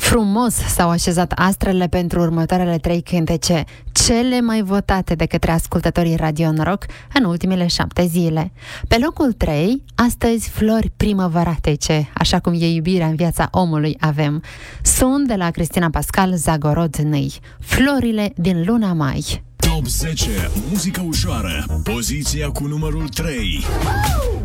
Frumos s-au așezat astrele pentru următoarele 3 cântece, cele mai votate de către ascultătorii Radio Noroc în ultimele 7 zile. Pe locul 3, astăzi Flori primăvăratece, așa cum e iubirea în viața omului avem. Sunt de la Cristina Pascal, Zagorod Nâi. Florile din luna mai. Top 10, muzică ușoară, poziția cu numărul 3.